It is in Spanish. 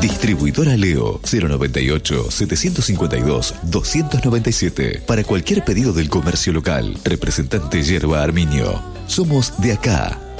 Distribuidora Leo 098-752-297. Para cualquier pedido del comercio local. Representante Yerba Arminio. Somos de acá.